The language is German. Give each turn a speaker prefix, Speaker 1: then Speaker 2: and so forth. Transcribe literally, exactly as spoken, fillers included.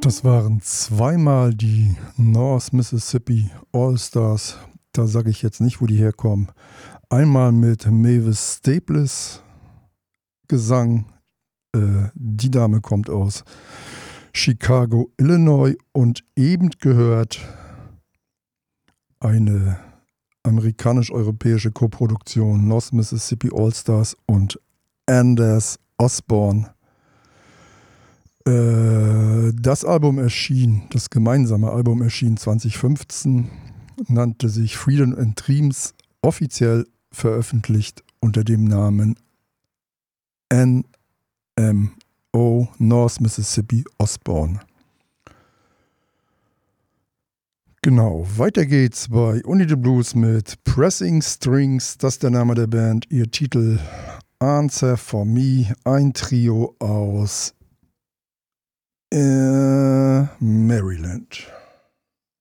Speaker 1: Das waren zweimal die North Mississippi All-Stars. Da sage ich jetzt nicht, wo die herkommen. Einmal mit Mavis Staples Gesang. Äh, die Dame kommt aus Chicago, Illinois, und eben gehört eine amerikanisch-europäische Koproduktion, North Mississippi All-Stars und Anders Osborne. Äh, das Album erschien, das gemeinsame Album erschien zwanzig fünfzehn, nannte sich Freedom and Dreams, offiziell veröffentlicht unter dem Namen N M O, North Mississippi Osborne. Genau, weiter geht's bei Uni the Blues mit Pressing Strings, das ist der Name der Band, ihr Titel Answer for Me, ein Trio aus äh, Maryland.